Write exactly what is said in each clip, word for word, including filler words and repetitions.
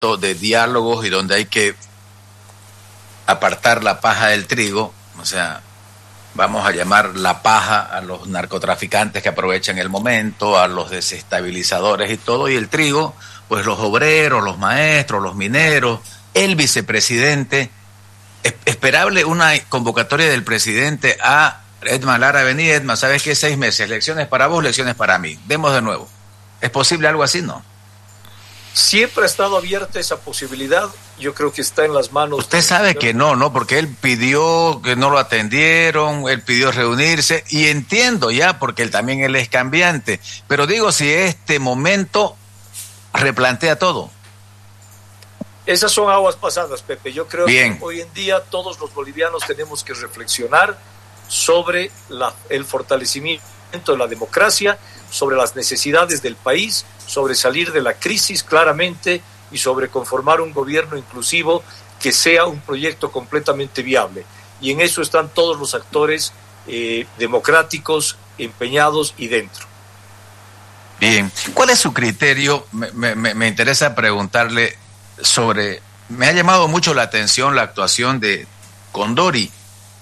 de diálogos y donde hay que apartar la paja del trigo, o sea, vamos a llamar la paja a los narcotraficantes que aprovechan el momento, a los desestabilizadores y todo, y el trigo, pues los obreros, los maestros, los mineros, el vicepresidente. Es esperable una convocatoria del presidente a Edma Lara: vení, Edma, ¿sabes qué? Seis meses, lecciones para vos, lecciones para mí, demos de nuevo. ¿Es posible algo así, no? Siempre ha estado abierta esa posibilidad. Yo creo que está en las manos. Usted sabe que no, ¿no? Porque él pidió que no lo atendieron, él pidió reunirse, y entiendo ya, porque él también él es cambiante. Pero digo, si este momento replantea todo. Esas son aguas pasadas, Pepe. Yo creo Bien. que hoy en día todos los bolivianos tenemos que reflexionar sobre la, el fortalecimiento de la democracia, sobre las necesidades del país, sobre salir de la crisis claramente y sobre conformar un gobierno inclusivo que sea un proyecto completamente viable. Y en eso están todos los actores eh, democráticos empeñados y dentro. Bien. ¿Cuál es su criterio? Me, me, me interesa preguntarle sobre... Me ha llamado mucho la atención la actuación de Condori,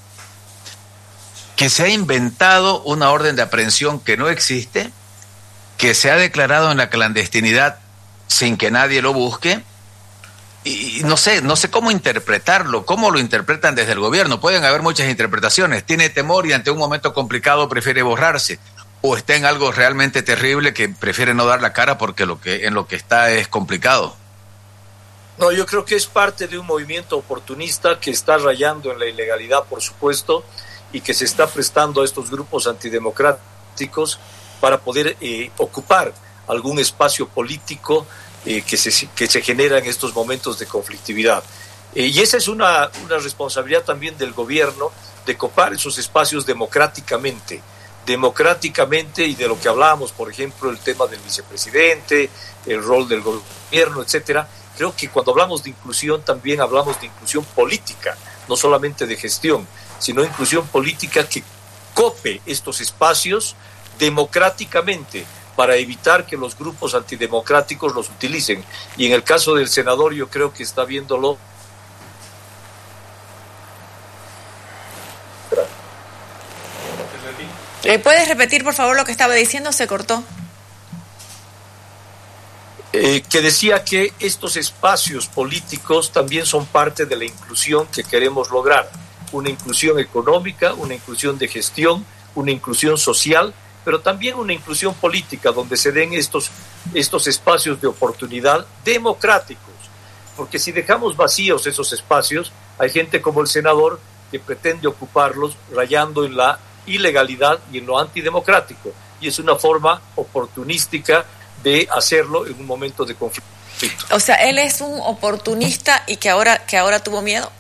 que se ha inventado una orden de aprehensión que no existe, que se ha declarado en la clandestinidad sin que nadie lo busque, y no sé, no sé cómo interpretarlo, cómo lo interpretan desde el gobierno. Pueden haber muchas interpretaciones. Tiene temor y ante un momento complicado prefiere borrarse, o está en algo realmente terrible que prefiere no dar la cara porque lo que en lo que está es complicado. No, yo creo que es parte de un movimiento oportunista que está rayando en la ilegalidad, por supuesto, y que se está prestando a estos grupos antidemocráticos para poder eh, ocupar algún espacio político eh, que, se, que se genera en estos momentos de conflictividad. Eh, y esa es una, una responsabilidad también del gobierno, de copar esos espacios democráticamente, democráticamente y de lo que hablábamos, por ejemplo, el tema del vicepresidente, el rol del gobierno, etcétera. Creo que cuando hablamos de inclusión también hablamos de inclusión política, no solamente de gestión, sino inclusión política que cope estos espacios democráticamente para evitar que los grupos antidemocráticos los utilicen. Y en el caso del senador yo creo que está viéndolo. ¿Puedes repetir, por favor, lo que estaba diciendo? Se cortó. Eh, que decía que estos espacios políticos también son parte de la inclusión que queremos lograr. Una inclusión económica, una inclusión de gestión, una inclusión social, pero también una inclusión política donde se den estos, estos espacios de oportunidad democráticos. Porque si dejamos vacíos esos espacios, hay gente como el senador que pretende ocuparlos rayando en la ilegalidad y en lo antidemocrático. Y es una forma oportunística de hacerlo en un momento de conflicto. O sea, él es un oportunista y que ahora, que ahora tuvo miedo.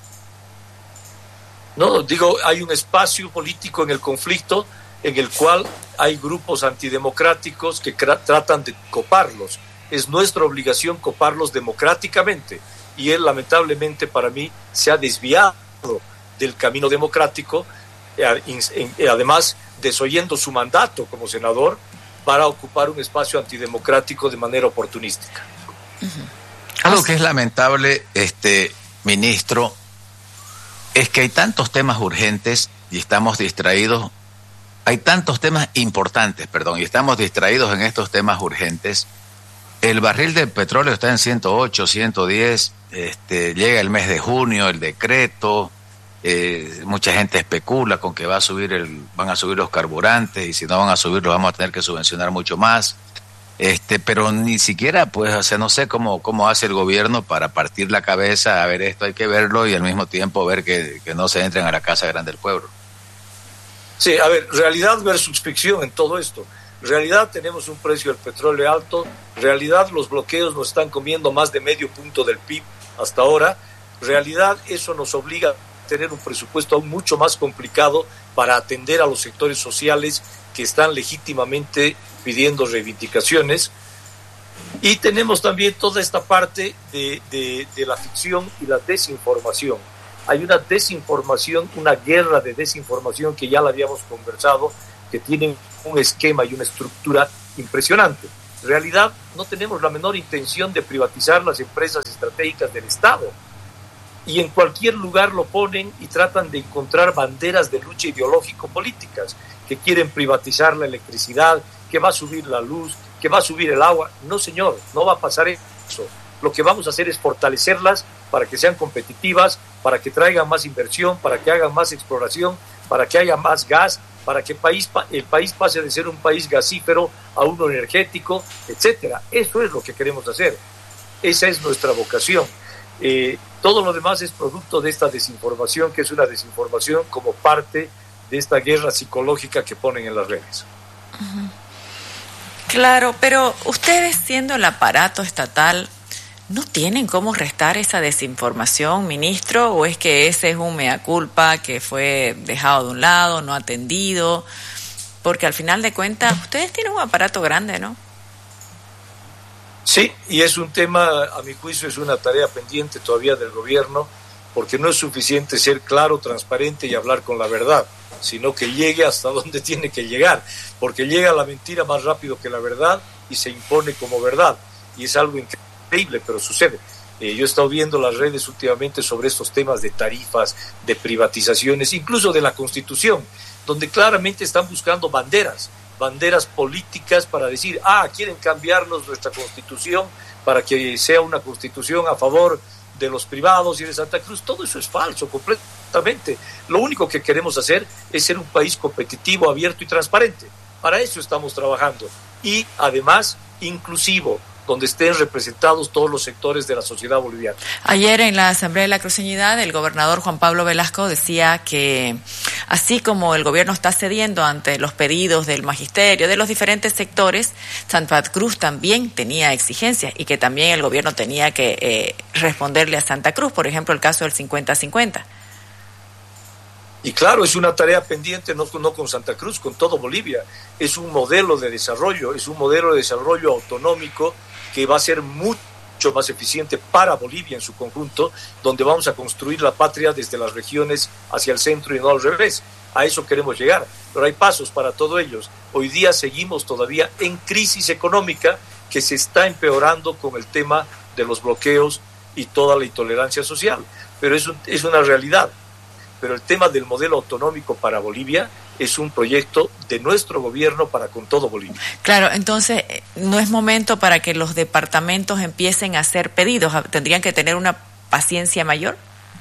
No, digo, hay un espacio político en el conflicto en el cual hay grupos antidemocráticos que cra- tratan de coparlos. Es nuestra obligación coparlos democráticamente y él lamentablemente para mí se ha desviado del camino democrático, además desoyendo su mandato como senador para ocupar un espacio antidemocrático de manera oportunística. Uh-huh. Algo que es lamentable, este ministro, es que hay tantos temas urgentes y estamos distraídos, hay tantos temas importantes, perdón, y estamos distraídos en estos temas urgentes. El barril de petróleo está en ciento ocho, ciento diez, este, llega el mes de junio, el decreto, eh, mucha gente especula con que va a subir el, van a subir los carburantes, y si no van a subir los vamos a tener que subvencionar mucho más. Este, pero ni siquiera, pues, o sea, no sé cómo, cómo hace el gobierno para partir la cabeza, a ver, esto hay que verlo y al mismo tiempo ver que, que no se entren a la Casa Grande del Pueblo. Sí, a ver, realidad versus ficción en todo esto. Realidad, tenemos un precio del petróleo alto. Realidad, los bloqueos nos están comiendo más de medio punto del P I B hasta ahora. Realidad, eso nos obliga a tener un presupuesto aún mucho más complicado para atender a los sectores sociales que están legítimamente pidiendo reivindicaciones. Y tenemos también toda esta parte de, de, de la ficción y la desinformación. Hay una desinformación, una guerra de desinformación que ya la habíamos conversado, que tienen un esquema y una estructura impresionante. realidad no tenemos la menor intención de privatizar las empresas estratégicas del Estado. Y en cualquier lugar lo ponen y tratan de encontrar banderas de lucha ideológico-políticas, que quieren privatizar la electricidad, que va a subir la luz, que va a subir el agua. No, señor, no va a pasar eso. Lo que vamos a hacer es fortalecerlas para que sean competitivas, para que traigan más inversión, para que hagan más exploración, para que haya más gas, para que el país, el país pase de ser un país gasífero a uno energético, etcétera. Eso es lo que queremos hacer. Esa es nuestra vocación. Eh, todo lo demás es producto de esta desinformación, que es una desinformación como parte de esta guerra psicológica que ponen en las redes. Uh-huh. Claro, pero ustedes, siendo el aparato estatal, ¿no tienen cómo restar esa desinformación, ministro? ¿O es que ese es un mea culpa que fue dejado de un lado, no atendido? Porque al final de cuentas, ustedes tienen un aparato grande, ¿no? Sí, y es un tema, a mi juicio, es una tarea pendiente todavía del gobierno, porque no es suficiente ser claro, transparente y hablar con la verdad, sino que llegue hasta donde tiene que llegar, porque llega la mentira más rápido que la verdad y se impone como verdad, y es algo increíble, pero sucede. Eh, yo he estado viendo las redes últimamente sobre estos temas de tarifas, de privatizaciones, incluso de la Constitución, donde claramente están buscando banderas, banderas políticas para decir, ah, quieren cambiarnos nuestra Constitución para que sea una Constitución a favor de los privados y de Santa Cruz. Todo eso es falso, completamente. Lo único que queremos hacer es ser un país competitivo, abierto y transparente. Para eso estamos trabajando. Y además, inclusivo, donde estén representados todos los sectores de la sociedad boliviana. Ayer en la Asamblea de la Cruceñidad, el gobernador Juan Pablo Velasco decía que así como el gobierno está cediendo ante los pedidos del magisterio, de los diferentes sectores, Santa Cruz también tenía exigencias y que también el gobierno tenía que eh, responderle a Santa Cruz, por ejemplo, el caso del cincuenta cincuenta. Y claro, es una tarea pendiente, no, no con Santa Cruz, con todo Bolivia. Es un modelo de desarrollo, es un modelo de desarrollo autonómico que va a ser mucho más eficiente para Bolivia en su conjunto, donde vamos a construir la patria desde las regiones hacia el centro y no al revés. A eso queremos llegar, pero hay pasos para todo ello. Hoy día seguimos todavía en crisis económica que se está empeorando con el tema de los bloqueos y toda la intolerancia social, pero es, un, es una realidad. Pero el tema del modelo autonómico para Bolivia es un proyecto de nuestro gobierno para con todo Bolivia. Claro, entonces, ¿no es momento para que los departamentos empiecen a hacer pedidos? ¿Tendrían que tener una paciencia mayor?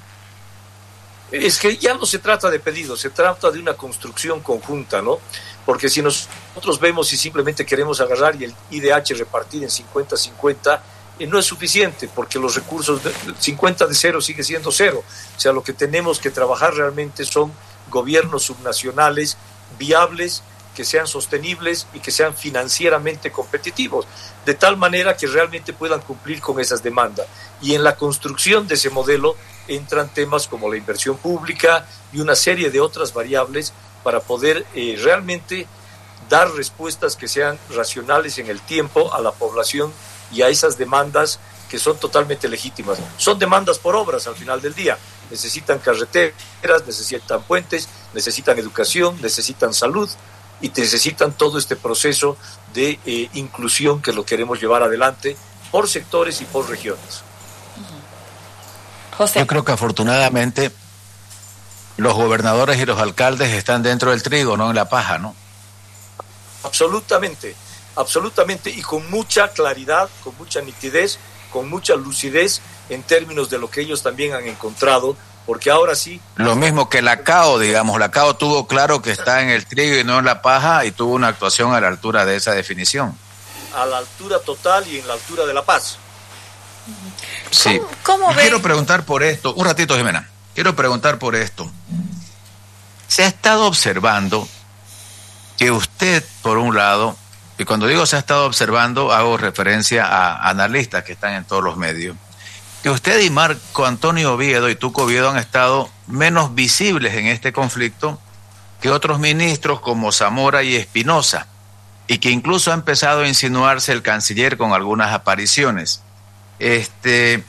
Es que ya no se trata de pedidos, se trata de una construcción conjunta, ¿no? Porque si nosotros vemos y simplemente queremos agarrar y el I D H repartir en cincuenta cincuenta, eh, no es suficiente, porque los recursos, de cincuenta de cero sigue siendo cero. O sea, lo que tenemos que trabajar realmente son gobiernos subnacionales viables, que sean sostenibles y que sean financieramente competitivos, de tal manera que realmente puedan cumplir con esas demandas. Y en la construcción de ese modelo entran temas como la inversión pública y una serie de otras variables para poder eh, realmente dar respuestas que sean racionales en el tiempo a la población y a esas demandas que son totalmente legítimas. Son demandas por obras al final del día. Necesitan carreteras, necesitan puentes, necesitan educación, necesitan salud y necesitan todo este proceso de eh, inclusión que lo queremos llevar adelante por sectores y por regiones. José. Yo creo que afortunadamente los gobernadores y los alcaldes están dentro del trigo, no en la paja, ¿no? Absolutamente, absolutamente, y con mucha claridad, con mucha nitidez, con mucha lucidez en términos de lo que ellos también han encontrado, porque ahora sí... Lo mismo que la C A O, digamos, la C A O tuvo claro que está en el trigo y no en la paja y tuvo una actuación a la altura de esa definición. A la altura total y en la altura de la paz. Sí. ¿Cómo, cómo Quiero preguntar por esto, un ratito, Jimena, quiero preguntar por esto. Se ha estado observando que usted, por un lado, y cuando digo se ha estado observando, hago referencia a analistas que están en todos los medios, que usted y Marco Antonio Oviedo y Tuco Oviedo han estado menos visibles en este conflicto que otros ministros como Zamora y Espinosa, y que incluso ha empezado a insinuarse el canciller con algunas apariciones. Este,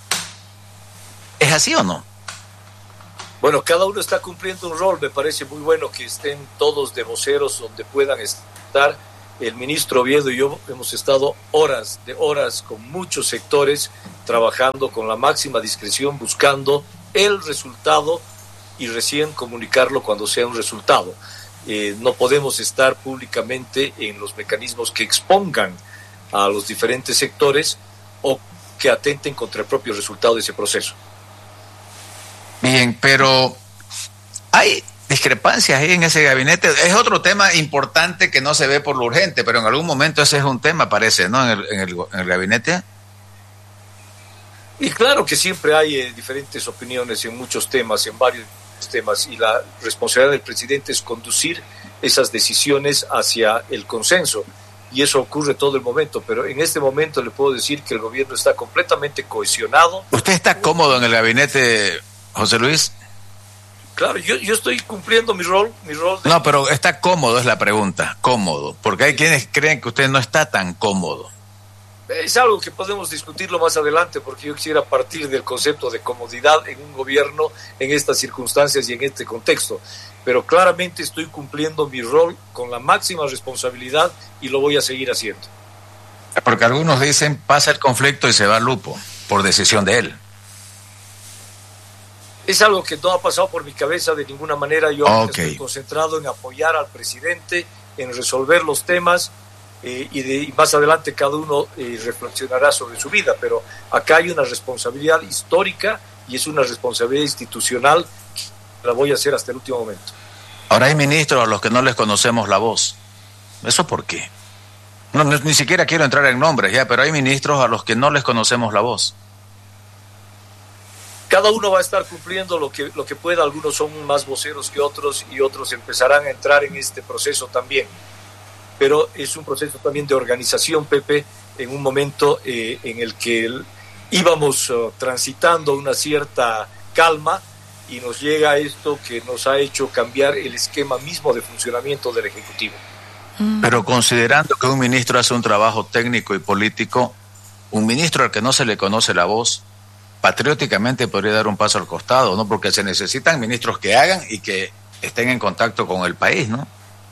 ¿es así o no? Bueno, cada uno está cumpliendo un rol. Me parece muy bueno que estén todos de voceros donde puedan estar, El ministro Oviedo y yo hemos estado horas de horas con muchos sectores trabajando con la máxima discreción, buscando el resultado y recién comunicarlo cuando sea un resultado. Eh, no podemos estar públicamente en los mecanismos que expongan a los diferentes sectores o que atenten contra el propio resultado de ese proceso. Bien, pero hay discrepancias ahí en ese gabinete. Es otro tema importante que no se ve por lo urgente, pero en algún momento ese es un tema, parece, ¿no? En el, en el, en el gabinete. Y claro que siempre hay eh, diferentes opiniones en muchos temas, en varios temas, y la responsabilidad del presidente es conducir esas decisiones hacia el consenso, y eso ocurre todo el momento, pero en este momento le puedo decir que el gobierno está completamente cohesionado. ¿Usted está cómodo en el gabinete, José Luis? Claro, yo, yo estoy cumpliendo mi rol, mi rol. De... No, pero está cómodo es la pregunta, cómodo, porque hay quienes creen que usted no está tan cómodo. Es algo que podemos discutirlo más adelante, porque yo quisiera partir del concepto de comodidad en un gobierno en estas circunstancias y en este contexto. Pero claramente estoy cumpliendo mi rol con la máxima responsabilidad y lo voy a seguir haciendo. Porque algunos dicen pasa el conflicto y se va Lupo, por decisión de él. Es algo que no ha pasado por mi cabeza de ninguna manera. Yo okay. estoy concentrado en apoyar al presidente, en resolver los temas. Eh, y, de, y más adelante cada uno eh, reflexionará sobre su vida, pero acá hay una responsabilidad histórica y es una responsabilidad institucional que la voy a hacer hasta el último momento. Ahora hay ministros a los que no les conocemos la voz. ¿Eso por qué? No, no, ni siquiera quiero entrar en nombres ya, pero hay ministros a los que no les conocemos la voz. Cada uno va a estar cumpliendo lo que, lo que pueda. Algunos son más voceros que otros y otros empezarán a entrar en este proceso también. Pero es un proceso también de organización, Pepe, en un momento eh, en el que el, íbamos uh, transitando una cierta calma y nos llega esto que nos ha hecho cambiar el esquema mismo de funcionamiento del Ejecutivo. Pero considerando que un ministro hace un trabajo técnico y político, un ministro al que no se le conoce la voz, patrióticamente podría dar un paso al costado, ¿no? Porque se necesitan ministros que hagan y que estén en contacto con el país, ¿no?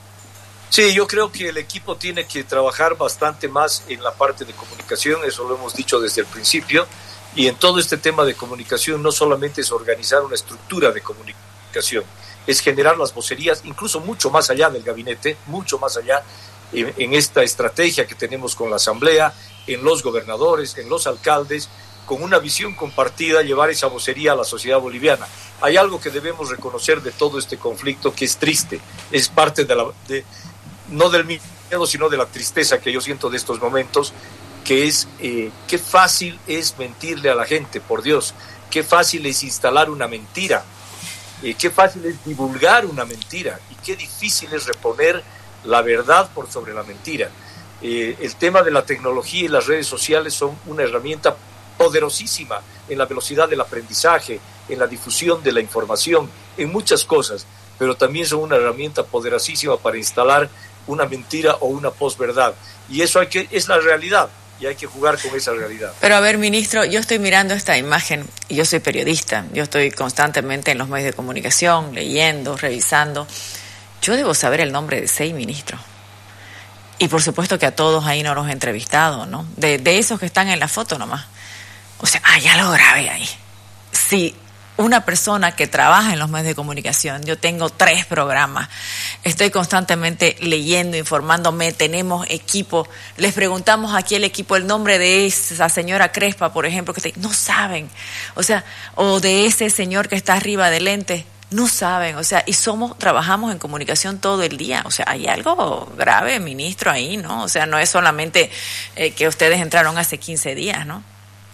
Sí, yo creo que el equipo tiene que trabajar bastante más en la parte de comunicación, eso lo hemos dicho desde el principio, y en todo este tema de comunicación no solamente es organizar una estructura de comunicación, es generar las vocerías, incluso mucho más allá del gabinete, mucho más allá en, en esta estrategia que tenemos con la Asamblea, en los gobernadores, en los alcaldes, con una visión compartida, llevar esa vocería a la sociedad boliviana. Hay algo que debemos reconocer de todo este conflicto que es triste, es parte de la... De, no del miedo, sino de la tristeza que yo siento de estos momentos, que es eh, qué fácil es mentirle a la gente, por Dios, qué fácil es instalar una mentira, eh, qué fácil es divulgar una mentira y qué difícil es reponer la verdad por sobre la mentira. Eh, el tema de la tecnología y las redes sociales son una herramienta poderosísima en la velocidad del aprendizaje, en la difusión de la información, en muchas cosas, pero también son una herramienta poderosísima para instalar una mentira o una posverdad. Y eso hay que, es la realidad, y hay que jugar con esa realidad. Pero a ver, ministro, yo estoy mirando esta imagen, y yo soy periodista, yo estoy constantemente en los medios de comunicación, leyendo, revisando. Yo debo saber el nombre de seis ministros. Y por supuesto que a todos ahí no los he entrevistado, ¿no? De, de esos que están en la foto nomás. O sea, ah, ya lo grabé ahí. Sí. Una persona que trabaja en los medios de comunicación, yo tengo tres programas, estoy constantemente leyendo, informándome, tenemos equipo, les preguntamos aquí el equipo el nombre de esa señora Crespa, por ejemplo, que te, no saben, o sea, o de ese señor que está arriba de lentes, no saben, o sea, y somos, trabajamos en comunicación todo el día, o sea, hay algo grave, ministro, ahí, ¿no? O sea, no es solamente eh, que ustedes entraron hace quince días, ¿no?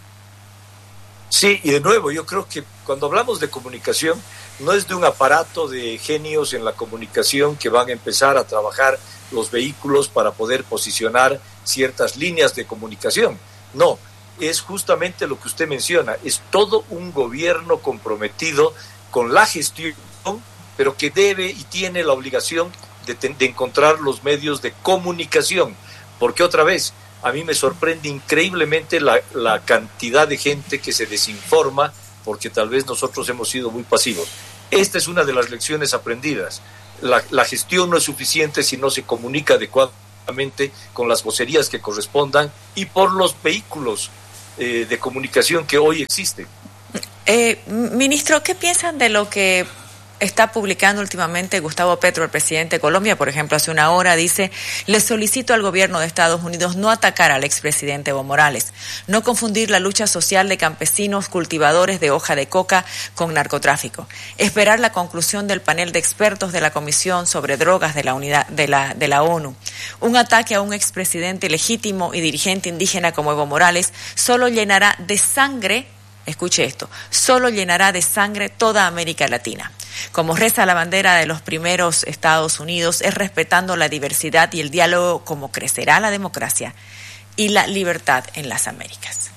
Sí, y de nuevo, yo creo que cuando hablamos de comunicación, no es de un aparato de genios en la comunicación que van a empezar a trabajar los vehículos para poder posicionar ciertas líneas de comunicación. No, es justamente lo que usted menciona, es todo un gobierno comprometido con la gestión, pero que debe y tiene la obligación de, de encontrar los medios de comunicación, porque otra vez, a mí me sorprende increíblemente la, la cantidad de gente que se desinforma porque tal vez nosotros hemos sido muy pasivos. Esta es una de las lecciones aprendidas. La, la gestión no es suficiente si no se comunica adecuadamente con las vocerías que correspondan y por los vehículos eh, de comunicación que hoy existen. Eh, ministro, ¿qué piensan de lo que está publicando últimamente Gustavo Petro, el presidente de Colombia? Por ejemplo, hace una hora dice: le solicito al gobierno de Estados Unidos no atacar al expresidente Evo Morales, no confundir la lucha social de campesinos cultivadores de hoja de coca con narcotráfico, esperar la conclusión del panel de expertos de la Comisión sobre Drogas de la unidad de la de la ONU. Un ataque a un expresidente legítimo y dirigente indígena como Evo Morales solo llenará de sangre, escuche esto, solo llenará de sangre toda América Latina. Como reza la bandera de los primeros Estados Unidos, es respetando la diversidad y el diálogo como crecerá la democracia y la libertad en las Américas.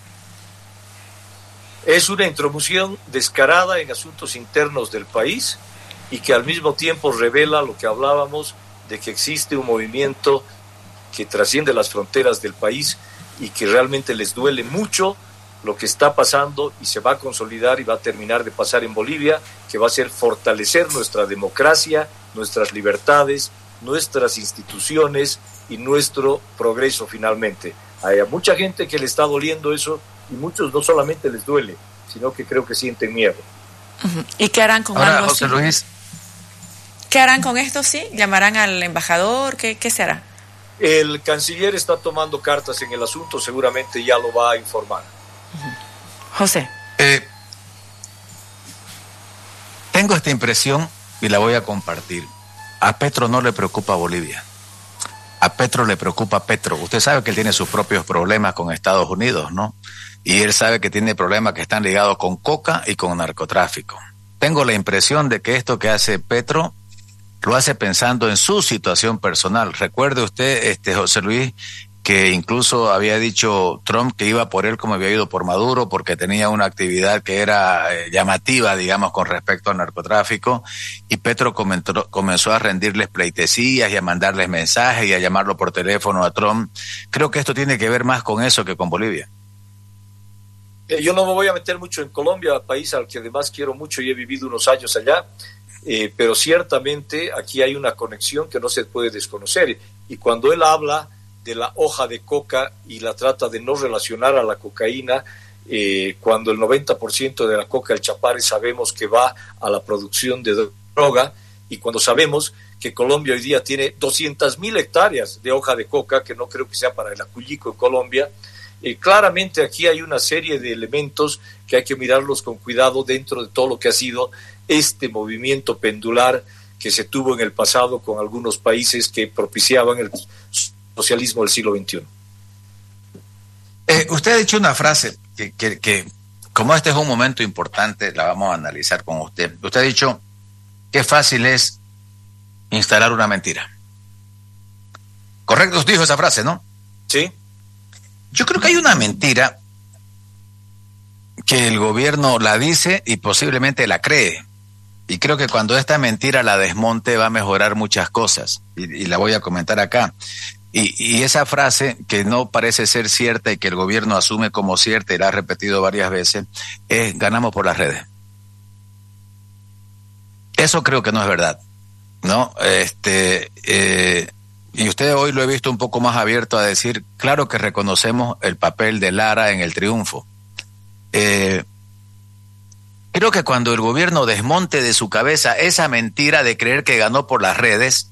Es una intromisión descarada en asuntos internos del país y que al mismo tiempo revela lo que hablábamos de que existe un movimiento que trasciende las fronteras del país y que realmente les duele mucho lo que está pasando y se va a consolidar y va a terminar de pasar en Bolivia, que va a ser fortalecer nuestra democracia, nuestras libertades, nuestras instituciones y nuestro progreso finalmente. Hay a mucha gente que le está doliendo eso y muchos no solamente les duele, sino que creo que sienten miedo. Uh-huh. ¿Y qué harán con Ahora, algo José así? Luis. ¿Qué harán con esto, sí? ¿Llamarán al embajador? ¿Qué, qué se hará? El canciller está tomando cartas en el asunto, seguramente ya lo va a informar. José. Eh, tengo esta impresión y la voy a compartir. A Petro no le preocupa Bolivia. A Petro le preocupa Petro. Usted sabe que él tiene sus propios problemas con Estados Unidos, ¿no? Y él sabe que tiene problemas que están ligados con coca y con narcotráfico. Tengo la impresión de que esto que hace Petro lo hace pensando en su situación personal. Recuerde usted, este José Luis, que incluso había dicho Trump que iba por él como había ido por Maduro, porque tenía una actividad que era eh, llamativa, digamos, con respecto al narcotráfico, y Petro comentó, comenzó a rendirles pleitesías y a mandarles mensajes y a llamarlo por teléfono a Trump. Creo que esto tiene que ver más con eso que con Bolivia. Eh, yo no me voy a meter mucho en Colombia, país al que además quiero mucho y he vivido unos años allá, eh, pero ciertamente aquí hay una conexión que no se puede desconocer, y cuando él habla de la hoja de coca y la trata de no relacionar a la cocaína, eh, cuando el noventa por ciento de la coca del Chapare sabemos que va a la producción de droga, y cuando sabemos que Colombia hoy día tiene doscientas mil hectáreas de hoja de coca, que no creo que sea para el acullico en Colombia, eh, claramente aquí hay una serie de elementos que hay que mirarlos con cuidado dentro de todo lo que ha sido este movimiento pendular que se tuvo en el pasado con algunos países que propiciaban el socialismo del siglo veintiuno. Eh, usted ha dicho una frase que, que, que, como este es un momento importante, la vamos a analizar con usted. Usted ha dicho que fácil es instalar una mentira. ¿Correcto? Usted dijo esa frase, ¿no? Sí. Yo creo que hay una mentira que el gobierno la dice y posiblemente la cree. Y creo que cuando esta mentira la desmonte va a mejorar muchas cosas. Y, y la voy a comentar acá. Y, y esa frase, que no parece ser cierta y que el gobierno asume como cierta y la ha repetido varias veces, es: ganamos por las redes. Eso creo que no es verdad, ¿no? Este, eh, y usted hoy lo he visto un poco más abierto a decir, claro que reconocemos el papel de Lara en el triunfo. Eh, creo que cuando el gobierno desmonte de su cabeza esa mentira de creer que ganó por las redes,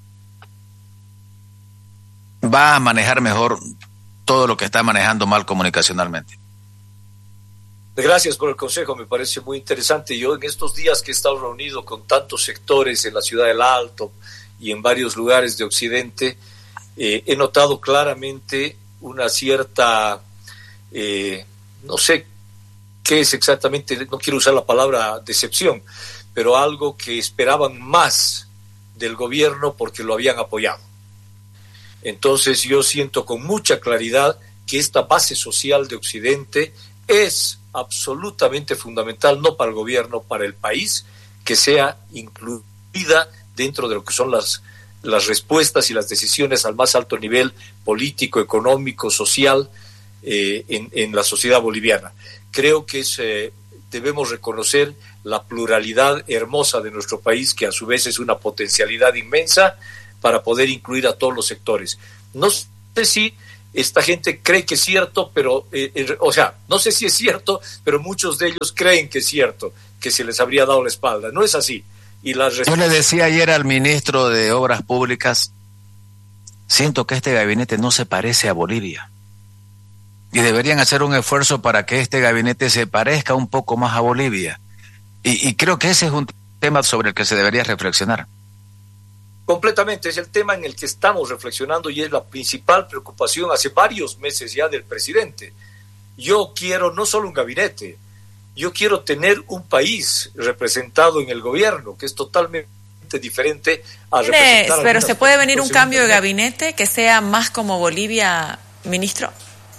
va a manejar mejor todo lo que está manejando mal comunicacionalmente. Gracias por el consejo, me parece muy interesante. Yo en estos días que he estado reunido con tantos sectores en la ciudad del Alto y en varios lugares de Occidente, eh, he notado claramente una cierta, eh, no sé qué es exactamente, no quiero usar la palabra decepción, pero algo que esperaban más del gobierno porque lo habían apoyado. Entonces yo siento con mucha claridad que esta base social de Occidente es absolutamente fundamental, no para el gobierno, para el país, que sea incluida dentro de lo que son las, las respuestas y las decisiones al más alto nivel político, económico, social eh, en, en la sociedad boliviana. Creo que es, eh, debemos reconocer la pluralidad hermosa de nuestro país, que a su vez es una potencialidad inmensa para poder incluir a todos los sectores. No sé si esta gente cree que es cierto, pero, eh, eh, o sea, no sé si es cierto, pero muchos de ellos creen que es cierto, que se les habría dado la espalda. No es así. Y la Yo le decía ayer al ministro de Obras Públicas, siento que este gabinete no se parece a Bolivia. Y deberían hacer un esfuerzo para que este gabinete se parezca un poco más a Bolivia. Y, y creo que ese es un tema sobre el que se debería reflexionar. Completamente, es el tema en el que estamos reflexionando y es la principal preocupación hace varios meses ya del presidente. Yo quiero no solo un gabinete, yo quiero tener un país representado en el gobierno, que es totalmente diferente a Mire, representar... Pero ¿se puede venir un cambio de gabinete que sea más como Bolivia, ministro?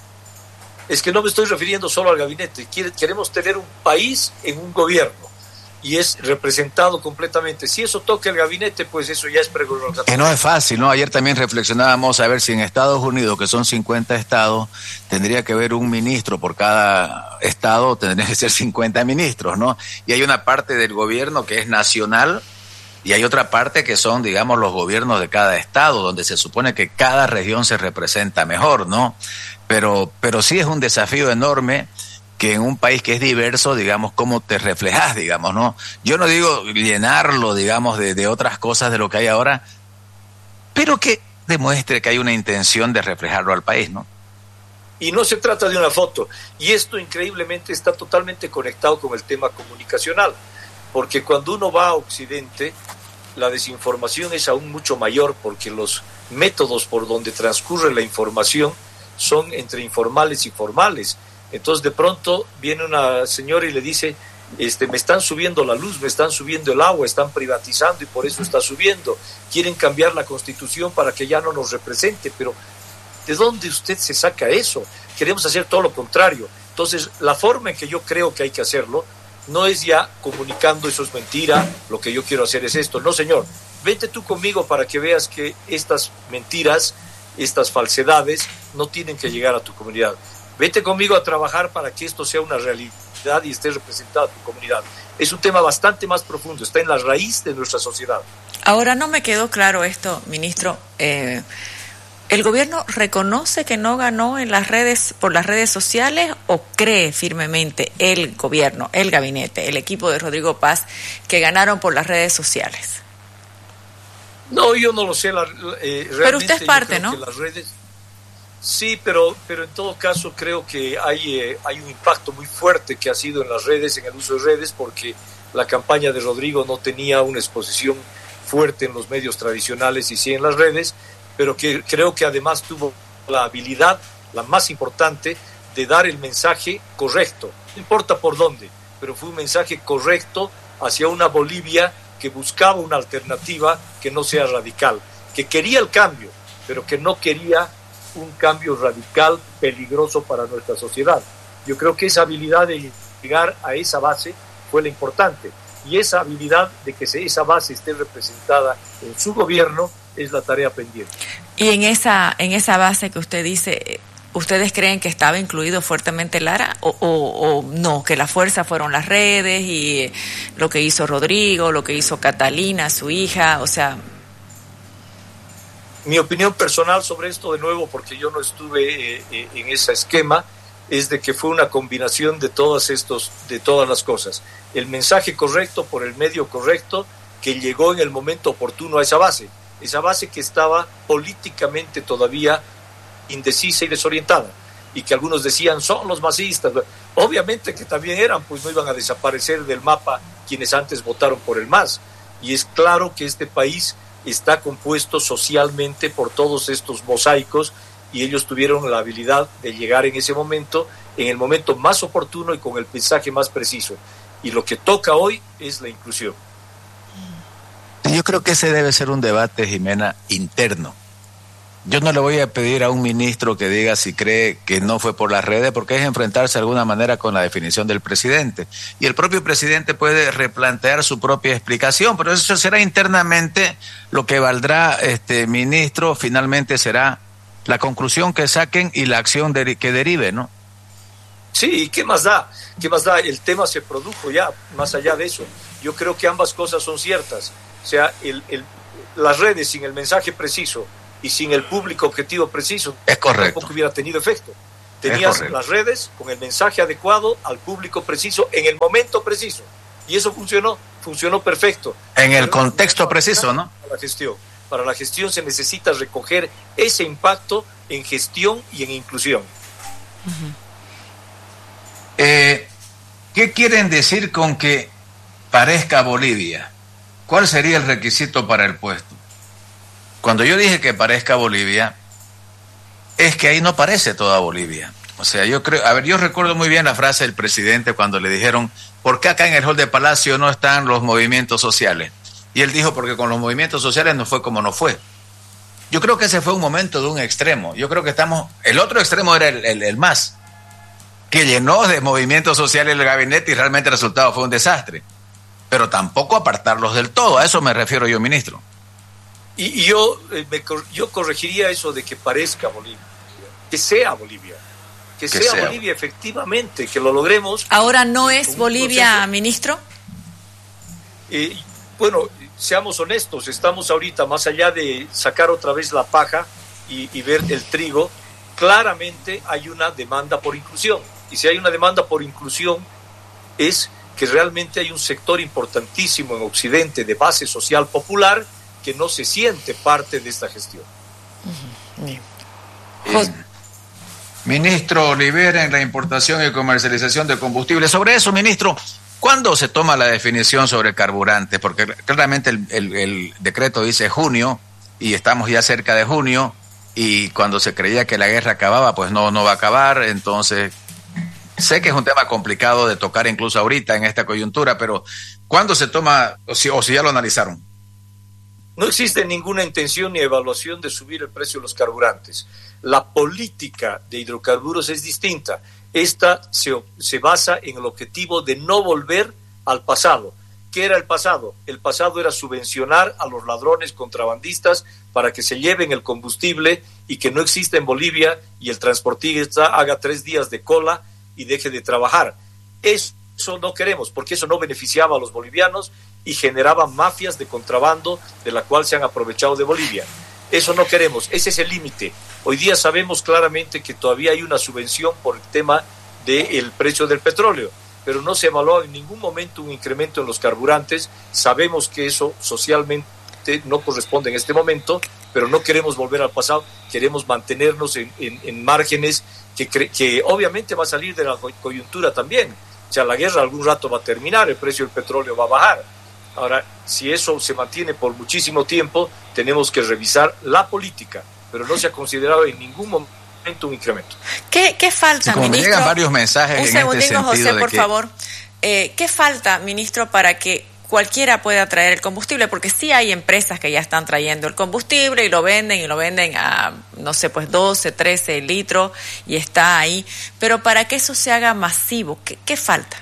Es que no me estoy refiriendo solo al gabinete, queremos tener un país en un gobierno. Y es representado completamente. Si eso toca el gabinete, pues eso ya es prerrogatorio. Que no es fácil, ¿no? Ayer también reflexionábamos a ver si en Estados Unidos, que son cincuenta estados, tendría que haber un ministro por cada estado, tendrían que ser cincuenta ministros, ¿no? Y hay una parte del gobierno que es nacional y hay otra parte que son, digamos, los gobiernos de cada estado, donde se supone que cada región se representa mejor, ¿no? Pero, pero sí es un desafío enorme que en un país que es diverso, digamos, cómo te reflejas, digamos, ¿no? Yo no digo llenarlo, digamos, de, de otras cosas de lo que hay ahora, pero que demuestre que hay una intención de reflejarlo al país, ¿no? Y no se trata de una foto, y esto increíblemente está totalmente conectado con el tema comunicacional, porque cuando uno va a Occidente, la desinformación es aún mucho mayor, porque los métodos por donde transcurre la información son entre informales y formales. Entonces de pronto viene una señora y le dice, este, me están subiendo la luz, me están subiendo el agua, están privatizando y por eso está subiendo. Quieren cambiar la Constitución para que ya no nos represente, pero ¿de dónde usted se saca eso? Queremos hacer todo lo contrario. Entonces la forma en que yo creo que hay que hacerlo no es ya comunicando eso es mentira, lo que yo quiero hacer es esto. No, señor, vente tú conmigo para que veas que estas mentiras, estas falsedades no tienen que llegar a tu comunidad. Vete conmigo a trabajar para que esto sea una realidad y esté representada tu comunidad. Es un tema bastante más profundo, está en la raíz de nuestra sociedad. Ahora no me quedó claro esto, ministro. Eh, ¿El gobierno reconoce que no ganó en las redes por las redes sociales o cree firmemente el gobierno, el gabinete, el equipo de Rodrigo Paz que ganaron por las redes sociales? No, yo no lo sé. La, eh, Pero usted es parte, ¿no? Que las redes... Sí, pero, pero en todo caso creo que hay, eh, hay un impacto muy fuerte que ha sido en las redes, en el uso de redes, porque la campaña de Rodrigo no tenía una exposición fuerte en los medios tradicionales y sí en las redes, pero que creo que además tuvo la habilidad, la más importante, de dar el mensaje correcto, no importa por dónde, pero fue un mensaje correcto hacia una Bolivia que buscaba una alternativa que no sea radical, que quería el cambio, pero que no quería un cambio radical peligroso para nuestra sociedad. Yo creo que esa habilidad de llegar a esa base fue la importante, y esa habilidad de que esa base esté representada en su gobierno es la tarea pendiente. Y en esa en esa base que usted dice, ¿ustedes creen que estaba incluido fuertemente Lara o, o, o no, que la fuerza fueron las redes y lo que hizo Rodrigo, lo que hizo Catalina, su hija, o sea... Mi opinión personal sobre esto, de nuevo, porque yo no estuve eh, eh, en ese esquema, es de que fue una combinación de todas estos, de todas las cosas. El mensaje correcto por el medio correcto que llegó en el momento oportuno a esa base, esa base que estaba políticamente todavía indecisa y desorientada, y que algunos decían son los masistas. Obviamente que también eran, pues no iban a desaparecer del mapa quienes antes votaron por el M A S. Y es claro que este país está compuesto socialmente por todos estos mosaicos y ellos tuvieron la habilidad de llegar en ese momento, en el momento más oportuno y con el mensaje más preciso. Y lo que toca hoy es la inclusión. Yo creo que ese debe ser un debate, Jimena, interno. Yo no le voy a pedir a un ministro que diga si cree que no fue por las redes, porque es enfrentarse de alguna manera con la definición del presidente. Y el propio presidente puede replantear su propia explicación, pero eso será internamente. Lo que valdrá, este ministro, finalmente será la conclusión que saquen y la acción de, que derive, ¿no? Sí, ¿qué más da? ¿Qué más da? El tema se produjo ya, más allá de eso. Yo creo que ambas cosas son ciertas. O sea, el, el, las redes sin el mensaje preciso y sin el público objetivo preciso, es correcto, tampoco hubiera tenido efecto. Tenías las redes con el mensaje adecuado al público preciso en el momento preciso. Y eso funcionó, funcionó perfecto. En el contexto preciso, ¿no? Para la gestión. Para la gestión se necesita recoger ese impacto en gestión y en inclusión. Uh-huh. Eh, ¿Qué quieren decir con que parezca Bolivia? ¿Cuál sería el requisito para el puesto? Cuando yo dije que parezca Bolivia, es que ahí no parece toda Bolivia. O sea, yo creo, a ver, yo recuerdo muy bien la frase del presidente cuando le dijeron, ¿por qué acá en el hall de Palacio no están los movimientos sociales? Y él dijo, porque con los movimientos sociales no fue como no fue. Yo creo que ese fue un momento de un extremo. Yo creo que estamos, el otro extremo era el, el, el más, que llenó de movimientos sociales el gabinete y realmente el resultado fue un desastre. Pero tampoco apartarlos del todo, a eso me refiero yo, ministro. Y, y yo, eh, me, yo corregiría eso de que parezca Bolivia, que sea Bolivia. Que, que sea, sea Bolivia, efectivamente, que lo logremos. ¿Ahora no es Bolivia, proceso. Ministro? Eh, bueno, seamos honestos, estamos ahorita, más allá de sacar otra vez la paja y, y ver el trigo, claramente hay una demanda por inclusión. Y si hay una demanda por inclusión, es que realmente hay un sector importantísimo en Occidente de base social popular que no se siente parte de esta gestión. Uh-huh. Bien. Eh, Ministro, liberen la importación y comercialización de combustibles. Sobre eso, ministro, ¿cuándo se toma la definición sobre carburantes? Porque claramente el, el, el decreto dice junio y estamos ya cerca de junio y cuando se creía que la guerra acababa, pues no, no va a acabar. Entonces, sé que es un tema complicado de tocar incluso ahorita en esta coyuntura, pero ¿cuándo se toma o si, o si ya lo analizaron? No existe ninguna intención ni evaluación de subir el precio de los carburantes. La política de hidrocarburos es distinta. Esta se, se basa en el objetivo de no volver al pasado. ¿Qué era el pasado? El pasado era subvencionar a los ladrones contrabandistas para que se lleven el combustible y que no exista en Bolivia y el transportista haga tres días de cola y deje de trabajar. Eso no queremos, porque eso no beneficiaba a los bolivianos y generaba mafias de contrabando de la cual se han aprovechado de Bolivia. Eso no queremos, ese es el límite. Hoy día sabemos claramente que todavía hay una subvención por el tema del precio del petróleo, pero no se evaluó en ningún momento un incremento en los carburantes. Sabemos que eso socialmente no corresponde en este momento, pero no queremos volver al pasado, queremos mantenernos en, en, en márgenes que, que obviamente va a salir de la coyuntura también. O sea, la guerra algún rato va a terminar, el precio del petróleo va a bajar. Ahora, si eso se mantiene por muchísimo tiempo, tenemos que revisar la política, pero no se ha considerado en ningún momento un incremento. ¿Qué, qué falta, sí, como ministro? Me llegan varios mensajes un en segundito, este sentido José, de por que... favor. Eh, ¿Qué falta, ministro, para que cualquiera pueda traer el combustible? Porque sí hay empresas que ya están trayendo el combustible y lo venden, y lo venden a, no sé, pues doce, trece litros, y está ahí. Pero para que eso se haga masivo, ¿qué, qué falta?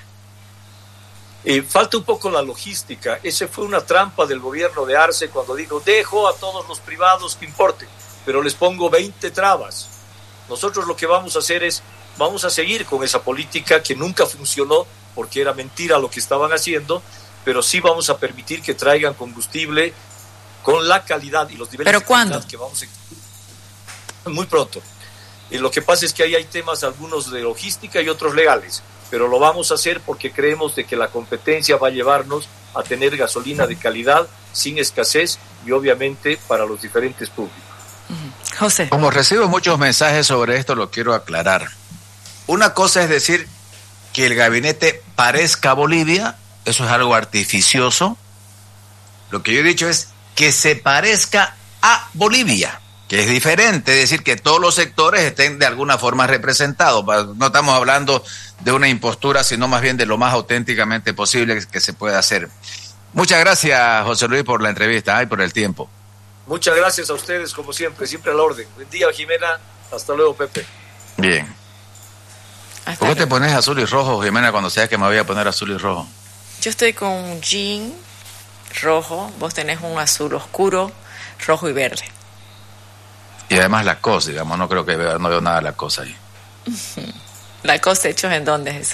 Eh, falta un poco la logística. Esa fue una trampa del gobierno de Arce cuando dijo, dejo a todos los privados que importen, pero les pongo veinte trabas. Nosotros lo que vamos a hacer es, vamos a seguir con esa política que nunca funcionó porque era mentira lo que estaban haciendo, pero sí vamos a permitir que traigan combustible con la calidad y los niveles ¿Pero de cuándo? calidad que vamos a... Muy pronto. Y lo que pasa es que ahí hay temas, algunos de logística y otros legales, pero lo vamos a hacer porque creemos de que la competencia va a llevarnos a tener gasolina de calidad, sin escasez y obviamente para los diferentes públicos. José. Como recibo muchos mensajes sobre esto, lo quiero aclarar. Una cosa es decir que el gabinete parezca Bolivia, eso es algo artificioso. Lo que yo he dicho es que se parezca a Bolivia, que es diferente, es decir, que todos los sectores estén de alguna forma representados. No estamos hablando de una impostura, sino más bien de lo más auténticamente posible que se pueda hacer. Muchas gracias, José Luis, por la entrevista y por el tiempo. Muchas gracias a ustedes, como siempre, siempre a la orden. Buen día, Jimena. Hasta luego, Pepe. Bien. Hasta ¿Por qué luego. Te pones azul y rojo, Jimena, cuando sabes que me voy a poner azul y rojo? Yo estoy con un jean rojo, vos tenés un azul oscuro, rojo y verde. Y además la cosa, digamos, no creo que vea, no veo nada de la cosa ahí. ¿La cosa hechos en dónde es eso?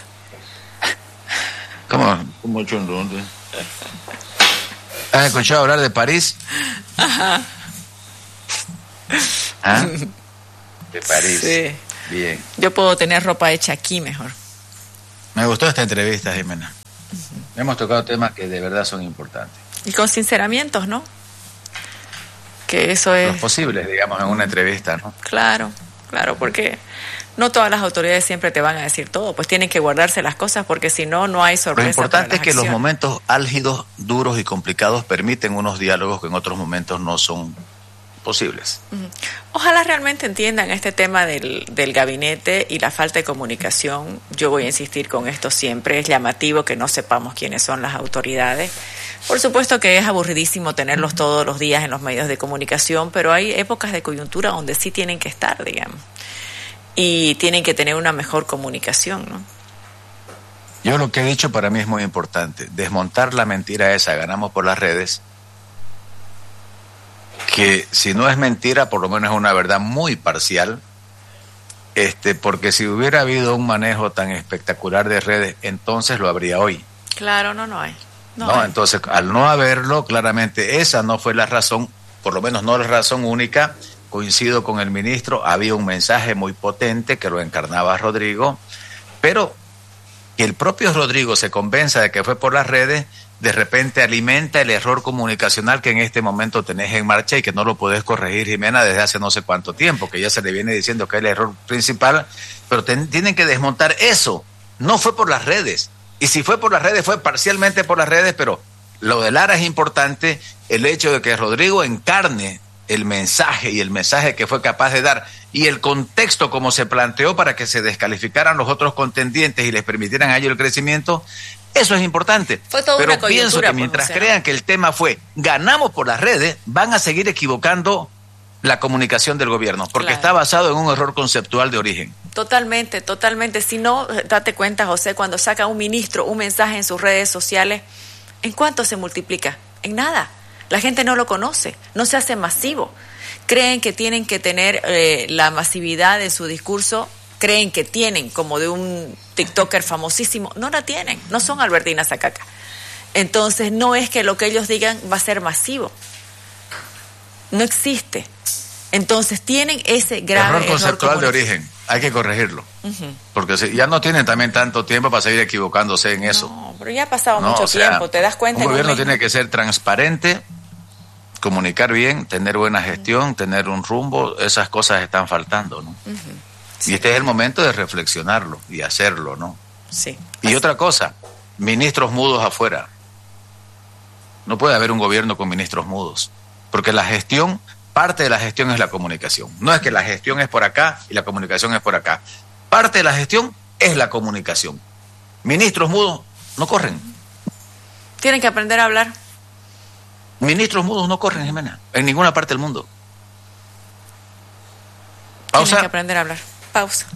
¿Cómo? ¿Cómo hecho en dónde? ¿Has escuchado hablar de París? Ajá. ¿Ah? De París. Sí. Bien. Yo puedo tener ropa hecha aquí mejor. Me gustó esta entrevista, Jimena. Uh-huh. Hemos tocado temas que de verdad son importantes. Y con sinceramientos, ¿no? Que eso es... Los posibles, digamos, en una entrevista, ¿no? Claro, claro, porque no todas las autoridades siempre te van a decir todo, pues tienen que guardarse las cosas porque si no, no hay sorpresa. Lo importante es que acciones. Los momentos álgidos, duros y complicados permiten unos diálogos que en otros momentos no son posibles. Uh-huh. Ojalá realmente entiendan este tema del, del gabinete y la falta de comunicación. Yo voy a insistir con esto siempre. Es llamativo que no sepamos quiénes son las autoridades. Por supuesto que es aburridísimo tenerlos todos los días en los medios de comunicación, pero hay épocas de coyuntura donde sí tienen que estar, digamos. Y tienen que tener una mejor comunicación, ¿no? Yo lo que he dicho para mí es muy importante. Desmontar la mentira esa, ganamos por las redes, que si no es mentira, por lo menos es una verdad muy parcial, este, porque si hubiera habido un manejo tan espectacular de redes, entonces lo habría hoy. Claro, no, no hay. No, no hay. Entonces, al no haberlo, claramente esa no fue la razón, por lo menos no la razón única. Coincido con el ministro, había un mensaje muy potente que lo encarnaba Rodrigo, pero que el propio Rodrigo se convenza de que fue por las redes, de repente alimenta el error comunicacional que en este momento tenés en marcha y que no lo podés corregir, Jimena, desde hace no sé cuánto tiempo, que ya se le viene diciendo que es el error principal, pero ten, tienen que desmontar eso. No fue por las redes, y si fue por las redes, fue parcialmente por las redes, pero lo de Lara es importante, el hecho de que Rodrigo encarne el mensaje y el mensaje que fue capaz de dar y el contexto como se planteó para que se descalificaran los otros contendientes y les permitieran a ellos el crecimiento, eso es importante. Fue toda Pero una coyuntura, pienso que mientras pues, crean que el tema fue ganamos por las redes, van a seguir equivocando la comunicación del gobierno, porque claro. Está basado en un error conceptual de origen. Totalmente, totalmente. Si no, date cuenta, José, cuando saca un ministro un mensaje en sus redes sociales, ¿en cuánto se multiplica? En nada. La gente no lo conoce, no se hace masivo. Creen que tienen que tener eh, la masividad de su discurso, creen que tienen como de un TikToker famosísimo. No la tienen, no son Albertina Zacaca. Entonces no es que lo que ellos digan va a ser masivo. No existe. Entonces tienen ese grave error conceptual error de origen, hay que corregirlo. Uh-huh. Porque si, ya no tienen también tanto tiempo para seguir equivocándose en eso. No, pero ya ha pasado no, mucho o sea, tiempo, ¿te das cuenta? Un gobierno no tiene que ser transparente, comunicar bien, tener buena gestión, uh-huh. tener un rumbo, esas cosas están faltando, ¿no? Uh-huh. Sí. Y este es el momento de reflexionarlo y hacerlo, ¿no? Sí. Y así. Otra cosa, ministros mudos afuera. No puede haber un gobierno con ministros mudos, porque la gestión, parte de la gestión es la comunicación. No es que la gestión es por acá y la comunicación es por acá. Parte de la gestión es la comunicación. Ministros mudos no corren. Tienen que aprender a hablar. Ministros mudos no corren, Jimena, en ninguna parte del mundo. Pausa. Tienen que aprender a hablar. Pausa.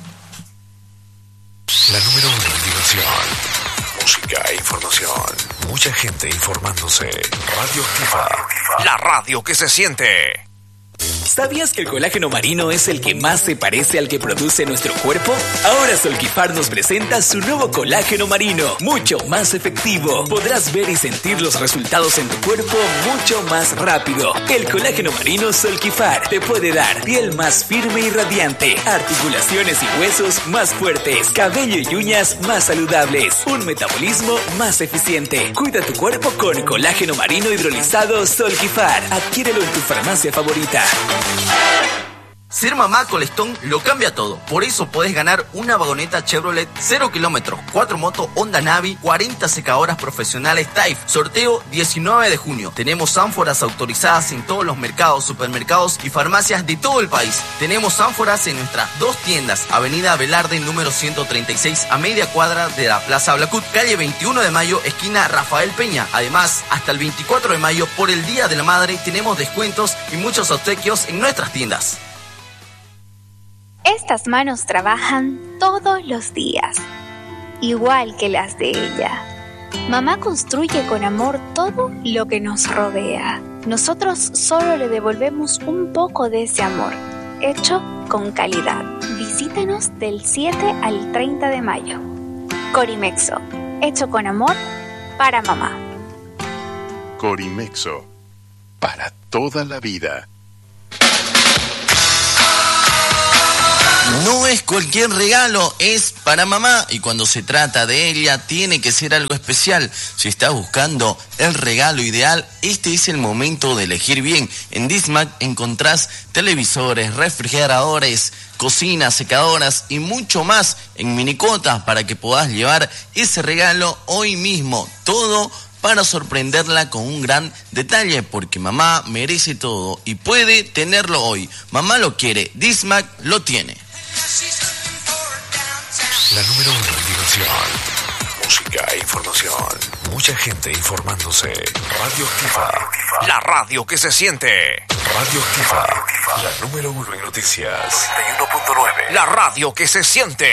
La número uno en diversión, música e información. Mucha gente informándose. Radio Activa. La radio que se siente. ¿Sabías que el colágeno marino es el que más se parece al que produce nuestro cuerpo? Ahora Solquifar nos presenta su nuevo colágeno marino, mucho más efectivo. Podrás ver y sentir los resultados en tu cuerpo mucho más rápido. El colágeno marino Solquifar te puede dar piel más firme y radiante, articulaciones y huesos más fuertes, cabello y uñas más saludables, un metabolismo más eficiente. Cuida tu cuerpo con colágeno marino hidrolizado Solquifar. Adquiérelo en tu farmacia favorita. Ser mamá Colestón lo cambia todo. Por eso podés ganar una vagoneta Chevrolet cero kilómetros, cuatro motos Honda Navi, cuarenta secadoras profesionales Taif. Sorteo diecinueve de junio. Tenemos ánforas autorizadas en todos los mercados, supermercados y farmacias de todo el país. Tenemos ánforas en nuestras dos tiendas. Avenida Velarde, número ciento treinta y seis, a media cuadra de la Plaza Blacut. Calle veintiuno de mayo, esquina Rafael Peña. Además, hasta el veinticuatro de mayo, por el Día de la Madre, tenemos descuentos y muchos obsequios en nuestras tiendas. Estas manos trabajan todos los días, igual que las de ella. Mamá construye con amor todo lo que nos rodea. Nosotros solo le devolvemos un poco de ese amor, hecho con calidad. Visítanos del siete al treinta de mayo. Corimexo, hecho con amor para mamá. Corimexo, para toda la vida. No es cualquier regalo, es para mamá y cuando se trata de ella tiene que ser algo especial. Si estás buscando el regalo ideal, este es el momento de elegir bien. En Dismac encontrás televisores, refrigeradores, cocinas, secadoras y mucho más en minicotas para que puedas llevar ese regalo hoy mismo. Todo para sorprenderla con un gran detalle, porque mamá merece todo y puede tenerlo hoy. Mamá lo quiere, Dismac lo tiene. La número uno en diversión, música e información. Mucha gente informándose. Radio Activa. La radio que se siente. Radio Activa. La número uno en noticias. noventa y uno punto nueve. La radio que se siente.